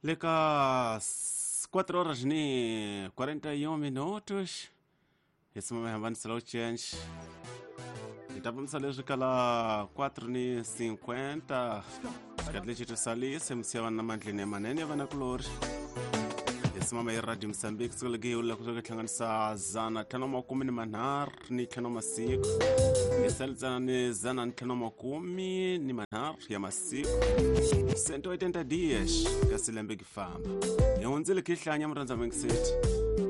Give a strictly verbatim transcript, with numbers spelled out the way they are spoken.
Leca quatro horas ni quarenta e um minutos. Esse momento é um slow change. Estávamos a ler aquela quatro ni cinquenta. Kadle chito sali semsiwa na mandline manene vana kulori. Esse momento é Radio Moçambique sulagi ula kutoka tlanganisa zana tano makumi ni manar ni tano masiku. Esel zana ni zana ni tano makumi ni manar ya masiku. cento e oitenta dias kasilembe kifamba. Yonzile kihlanya mranza mengseti.